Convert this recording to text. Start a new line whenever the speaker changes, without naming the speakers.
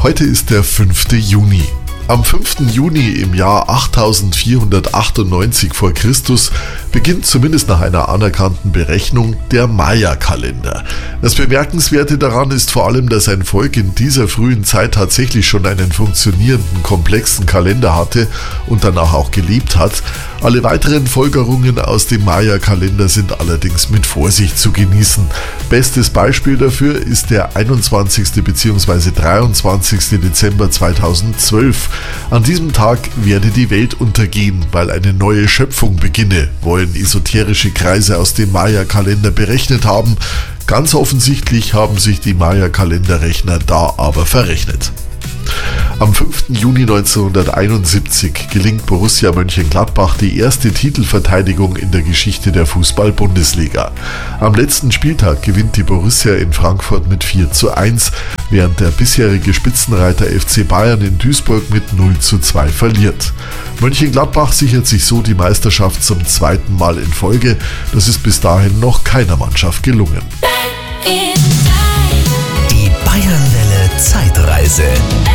Heute ist der 5. Juni. Am 5. Juni im Jahr 8498 vor Christus beginnt zumindest nach einer anerkannten Berechnung der Maya-Kalender. Das Bemerkenswerte daran ist vor allem, dass ein Volk in dieser frühen Zeit tatsächlich schon einen funktionierenden, komplexen Kalender hatte und danach auch gelebt hat. Alle weiteren Folgerungen aus dem Maya-Kalender sind allerdings mit Vorsicht zu genießen. Bestes Beispiel dafür ist der 21. bzw. 23. Dezember 2012. An diesem Tag werde die Welt untergehen, weil eine neue Schöpfung beginne, wollen esoterische Kreise aus dem Maya-Kalender berechnet haben. Ganz offensichtlich haben sich die Maya-Kalenderrechner da aber verrechnet. Am 5. Juni 1971 gelingt Borussia Mönchengladbach die erste Titelverteidigung in der Geschichte der Fußball-Bundesliga. Am letzten Spieltag gewinnt die Borussia in Frankfurt mit 4:1, während der bisherige Spitzenreiter FC Bayern in Duisburg mit 0:2 verliert. Mönchengladbach sichert sich so die Meisterschaft zum zweiten Mal in Folge. Das ist bis dahin noch keiner Mannschaft gelungen.
Die Bayernwelle Zeitreise.